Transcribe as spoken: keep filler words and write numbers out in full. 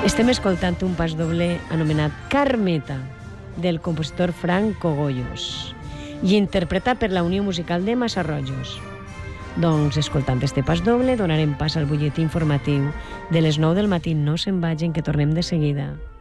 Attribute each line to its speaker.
Speaker 1: Estem escoltant un pas doble anomenat Carmeta, del compositor Frank Cogollos, i interpretat per la Unió Musical de Massarrojos. Doncs, escoltant este pas doble, donarem pas al butlletí informatiu de les nou del matí. No se'n vagin, que tornem de seguida.